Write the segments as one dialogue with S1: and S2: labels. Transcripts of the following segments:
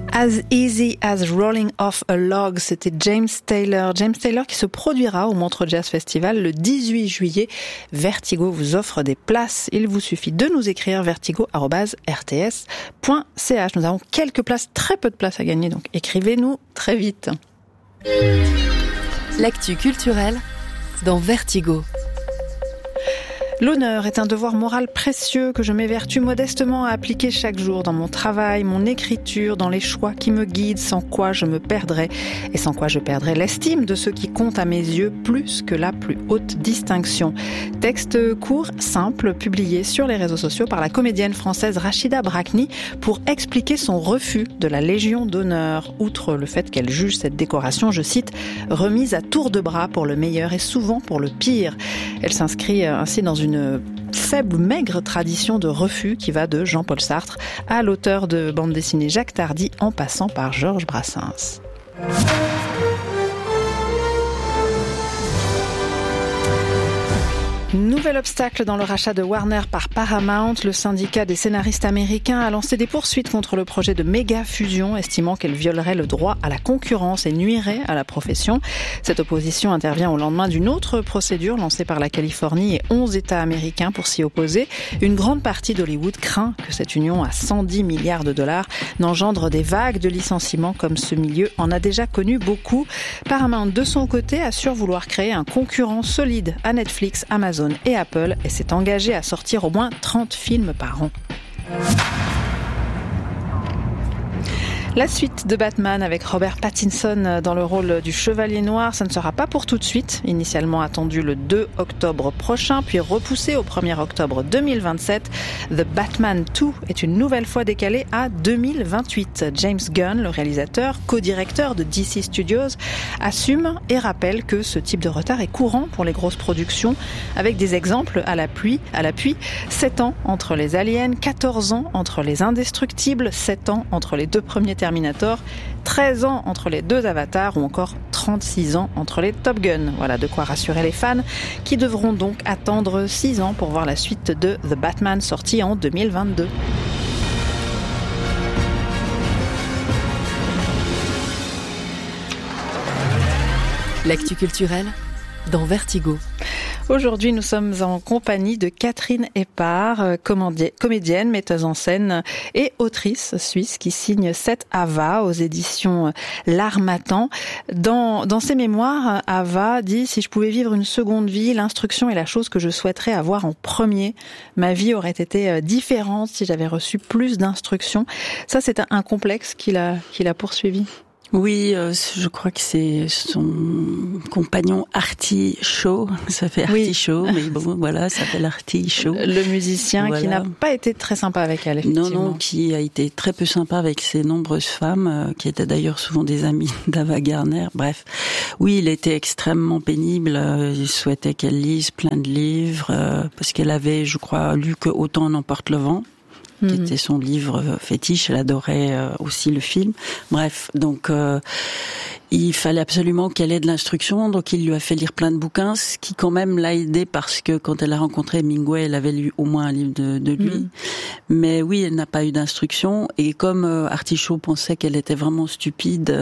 S1: As Easy as Rolling Off a Log, c'était James Taylor. James Taylor qui se produira au Montreux Jazz Festival le 18 juillet. Vertigo vous offre des places. Il vous suffit de nous écrire vertigo@rts.ch. Nous avons quelques places, très peu de places à gagner, donc écrivez-nous très vite.
S2: L'actu culturelle dans Vertigo.
S1: L'honneur est un devoir moral précieux que je m'évertue modestement à appliquer chaque jour dans mon travail, mon écriture, dans les choix qui me guident, sans quoi je me perdrais et sans quoi je perdrais l'estime de ceux qui comptent à mes yeux plus que la plus haute distinction. Texte court, simple, publié sur les réseaux sociaux par la comédienne française Rachida Brakni pour expliquer son refus de la Légion d'honneur. Outre le fait qu'elle juge cette décoration, je cite, remise à tour de bras pour le meilleur et souvent pour le pire. Elle s'inscrit ainsi dans une faible, maigre tradition de refus qui va de Jean-Paul Sartre à l'auteur de bande dessinée Jacques Tardy en passant par Georges Brassens. Nouvel obstacle dans le rachat de Warner par Paramount. Le syndicat des scénaristes américains a lancé des poursuites contre le projet de méga fusion, estimant qu'elle violerait le droit à la concurrence et nuirait à la profession. Cette opposition intervient au lendemain d'une autre procédure lancée par la Californie et 11 États américains pour s'y opposer. Une grande partie d'Hollywood craint que cette union à 110 milliards de dollars n'engendre des vagues de licenciements comme ce milieu en a déjà connu beaucoup. Paramount, de son côté, assure vouloir créer un concurrent solide à Netflix, Amazon et Apple et s'est engagé à sortir au moins 30 films par an. La suite de Batman avec Robert Pattinson dans le rôle du Chevalier Noir, ça ne sera pas pour tout de suite. Initialement attendu le 2 octobre prochain, puis repoussé au 1er octobre 2027. The Batman 2 est une nouvelle fois décalé à 2028. James Gunn, le réalisateur, co-directeur de DC Studios, assume et rappelle que ce type de retard est courant pour les grosses productions, avec des exemples à l'appui. 7 ans entre les Aliens, 14 ans entre les Indestructibles, 7 ans entre les deux premiers Terminator, 13 ans entre les deux Avatars ou encore 36 ans entre les Top Gun. Voilà de quoi rassurer les fans qui devront donc attendre 6 ans pour voir la suite de The Batman sortie en 2022.
S2: L'actu culturelle dans Vertigo.
S1: Aujourd'hui, nous sommes en compagnie de Catherine Épard, comédienne, metteuse en scène et autrice suisse qui signe 7 Ava aux éditions L'Harmattan. Dans ses mémoires, Ava dit « Si je pouvais vivre une seconde vie, l'instruction est la chose que je souhaiterais avoir en premier. Ma vie aurait été différente si j'avais reçu plus d'instructions. » Ça, c'est un complexe qu'il a poursuivi.
S3: Oui, je crois que c'est son compagnon Artie Shaw. Ça fait Artie Shaw, mais bon, voilà, ça s'appelle Artie Shaw.
S1: Le musicien voilà. Qui n'a pas été très sympa avec elle, effectivement.
S3: Non, qui a été très peu sympa avec ses nombreuses femmes, qui étaient d'ailleurs souvent des amies d'Ava Gardner. Bref, oui, il était extrêmement pénible. Il souhaitait qu'elle lise plein de livres, parce qu'elle avait, je crois, lu que Autant n'emporte le vent, qui était son livre fétiche. Elle adorait aussi le film. Bref, donc il fallait absolument qu'elle ait de l'instruction, donc il lui a fait lire plein de bouquins, ce qui quand même l'a aidé parce que quand elle a rencontré Hemingway, elle avait lu au moins un livre de lui. Mais oui, elle n'a pas eu d'instruction, et comme Artie Shaw pensait qu'elle était vraiment stupide,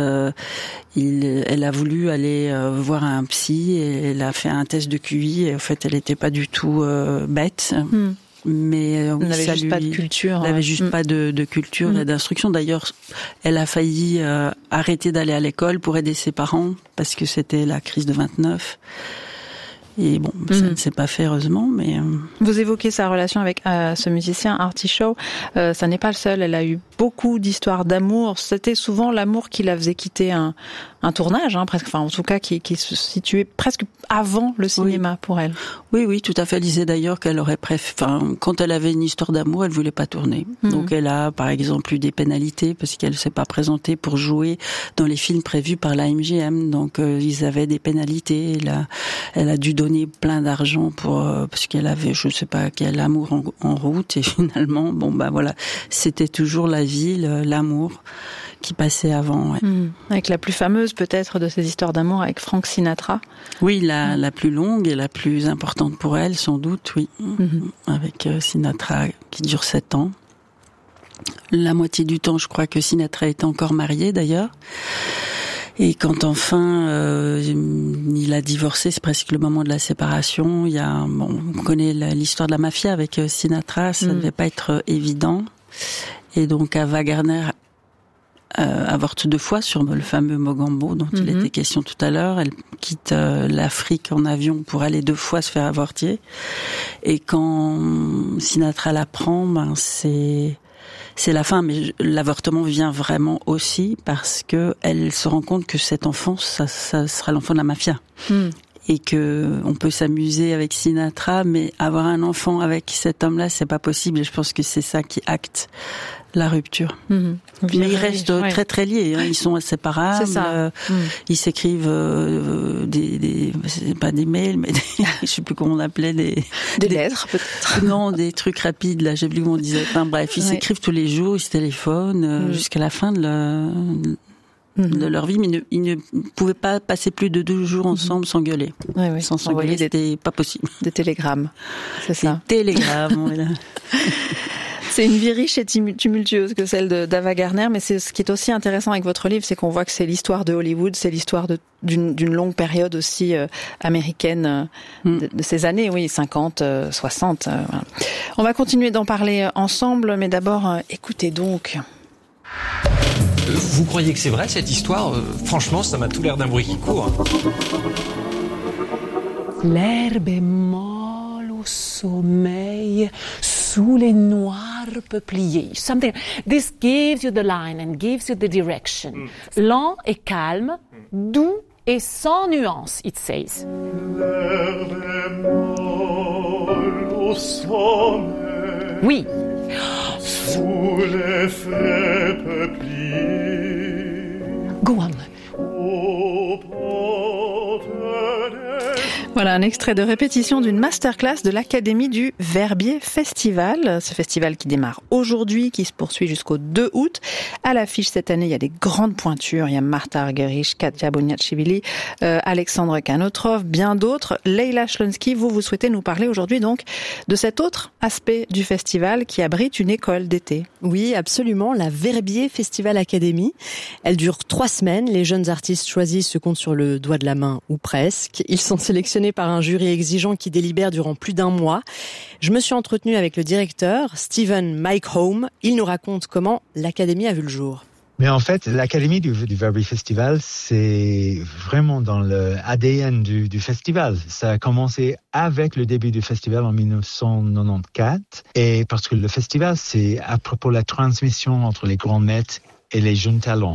S3: elle a voulu aller voir un psy, et elle a fait un test de QI, et en fait elle n'était pas du tout bête. Mais
S1: elle n'avait juste pas de culture.
S3: Elle n'avait juste pas de culture et d'instruction. D'ailleurs, elle a failli arrêter d'aller à l'école pour aider ses parents parce que c'était la crise de 29. Et bon, ça ne s'est pas fait heureusement, mais...
S1: Vous évoquez sa relation avec ce musicien, Artie Shaw. Ça n'est pas le seul. Elle a eu beaucoup d'histoires d'amour. C'était souvent l'amour qui la faisait quitter un tournage, presque. Enfin, en tout cas, qui se situait presque avant le cinéma pour elle.
S3: Oui, tout à fait. Elle disait d'ailleurs qu'elle aurait quand elle avait une histoire d'amour, elle voulait pas tourner. Donc elle a, par exemple, eu des pénalités parce qu'elle s'est pas présentée pour jouer dans les films prévus par la MGM. Donc ils avaient des pénalités. Elle a dû donner plein d'argent parce qu'elle avait, je sais pas quel amour en route, et finalement, voilà, c'était toujours la vie, l'amour qui passait avant. Ouais.
S1: Avec la plus fameuse peut-être de ces histoires d'amour avec Frank Sinatra.
S3: Oui, la plus longue et la plus importante pour elle, sans doute, oui. Avec Sinatra qui dure 7 ans. La moitié du temps, je crois que Sinatra était encore marié d'ailleurs. Et quand enfin il a divorcé, c'est presque le moment de la séparation. On connaît l'histoire de la mafia avec Sinatra, ça devait pas être évident. Et donc Ava Gardner avorte 2 fois sur le fameux Mogambo dont il était question tout à l'heure. Elle quitte l'Afrique en avion pour aller 2 fois se faire avorter. Et quand Sinatra l'apprend, c'est la fin, mais l'avortement vient vraiment aussi parce que elle se rend compte que cet enfant, ça sera l'enfant de la mafia. Et que on peut s'amuser avec Sinatra, mais avoir un enfant avec cet homme-là, c'est pas possible. Et je pense que c'est ça qui acte la rupture. Mais ils restent très très liés. Ils sont inséparables.
S1: C'est ça.
S3: Ils s'écrivent c'est pas des mails, mais je sais plus comment on appelait des
S1: lettres peut-être.
S3: Non, des trucs rapides. Là, j'ai plus comment on disait. Enfin bref, ils s'écrivent tous les jours, ils se téléphonent jusqu'à la fin de leur vie, mais ils ne pouvaient pas passer plus de 2 jours ensemble sans gueuler. Sans s'engueuler, c'était pas possible.
S1: Des télégrammes, c'est ça.
S3: Des télégrammes, voilà.
S1: C'est une vie riche et tumultueuse que celle d'Ava Gardner, mais c'est ce qui est aussi intéressant avec votre livre, c'est qu'on voit que c'est l'histoire de Hollywood, c'est l'histoire d'une longue période aussi américaine de ces années, 50, 60. Voilà. On va continuer d'en parler ensemble, mais d'abord, écoutez donc.
S4: Vous croyez que c'est vrai cette histoire ? Franchement, ça m'a tout l'air d'un bruit qui court.
S5: L'herbe est molle au sommeil sous les noirs peupliers. This gives you the line and gives you the direction. Lent et calme, doux et sans nuance, it says.
S6: L'herbe est molle au sommeil.
S5: Oui.
S6: Sous les frais peupliers.
S5: Go on.
S1: Voilà un extrait de répétition d'une masterclass de l'Académie du Verbier Festival. Ce festival qui démarre aujourd'hui, qui se poursuit jusqu'au 2 août. À l'affiche cette année, il y a des grandes pointures. Il y a Martha Argerich, Katia Boniachvili, Alexandre Kanotrov, bien d'autres. Leila Shlonsky, vous souhaitez nous parler aujourd'hui donc de cet autre aspect du festival qui abrite une école d'été.
S7: Oui, absolument, la Verbier Festival Academy. Elle dure 3 semaines. Les jeunes artistes choisis se comptent sur le doigt de la main ou presque. Ils sont sélectionnés par un jury exigeant qui délibère durant plus d'1 mois. Je me suis entretenue avec le directeur, Stephen Mike Home. Il nous raconte comment l'Académie a vu le jour.
S8: Mais en fait, l'Académie du Verbier Festival, c'est vraiment dans le ADN du festival. Ça a commencé avec le début du festival en 1994. Et parce que le festival, c'est à propos de la transmission entre les grands maîtres et les jeunes talents.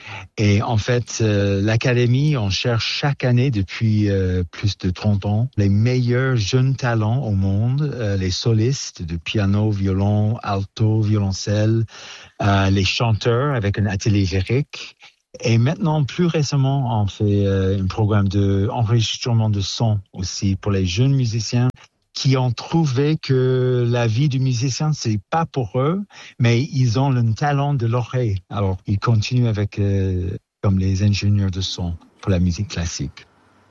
S8: Et en fait, l'Académie, on cherche chaque année depuis plus de 30 ans les meilleurs jeunes talents au monde, les solistes de piano, violon, alto, violoncelle, les chanteurs avec un atelier lyrique. Et maintenant, plus récemment, on fait un programme d'enregistrement de son aussi pour les jeunes musiciens qui ont trouvé que la vie du musicien, c'est pas pour eux, mais ils ont le talent de l'oreille. Alors, ils continuent avec, comme les ingénieurs de son pour la musique classique.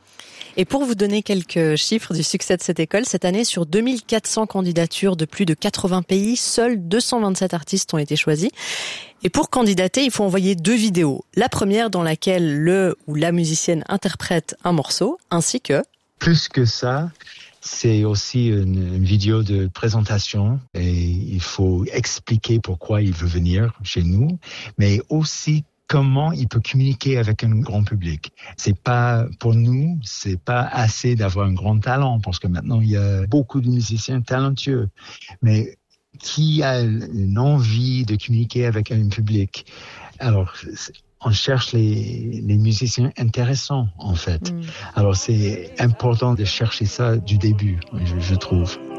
S7: Et pour vous donner quelques chiffres du succès de cette école, cette année, sur 2400 candidatures de plus de 80 pays, seuls 227 artistes ont été choisis. Et pour candidater, il faut envoyer 2 vidéos. La première dans laquelle le ou la musicienne interprète un morceau, ainsi que...
S8: Plus que ça, c'est aussi une vidéo de présentation et il faut expliquer pourquoi il veut venir chez nous, mais aussi comment il peut communiquer avec un grand public. C'est pas, pour nous, c'est pas assez d'avoir un grand talent parce que maintenant il y a beaucoup de musiciens talentueux, mais qui a une envie de communiquer avec un public. Alors, on cherche les musiciens intéressants, en fait. Alors, c'est important de chercher ça du début, je trouve.